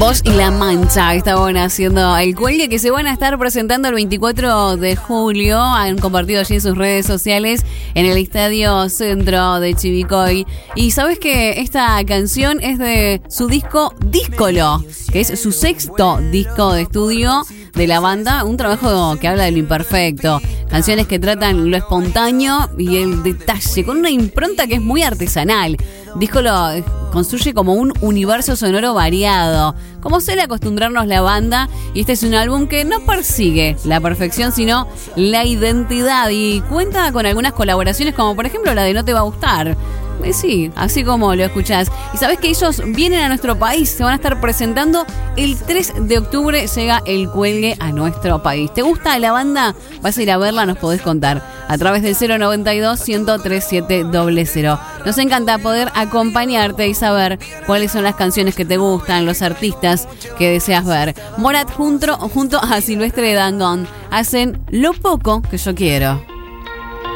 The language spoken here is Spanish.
Voz y La Mancha estaban haciendo el cuelgue que se van a estar presentando el 24 de julio. Han compartido allí en sus redes sociales en el Estadio Centro de Chivilcoy. Y sabes que esta canción es de su disco Díscolo, que es su sexto disco de estudio de la banda. Un trabajo que habla de lo imperfecto. Canciones que tratan lo espontáneo y el detalle, con una impronta que es muy artesanal. Díscolo construye como un universo sonoro variado, como suele acostumbrarnos la banda, y este es un álbum que no persigue la perfección, sino la identidad, y cuenta con algunas colaboraciones, como por ejemplo la de No Te Va a Gustar. Sí, así como lo escuchás. Y sabés que ellos vienen a nuestro país, se van a estar presentando el 3 de octubre, llega el cuelgue a nuestro país. ¿Te gusta la banda? Vas a ir a verla, nos podés contar a través del 092-103-700. Nos encanta poder acompañarte y saber cuáles son las canciones que te gustan, los artistas que deseas ver. Morat junto a Silvestre Dangond hacen Lo Poco Que Yo Quiero.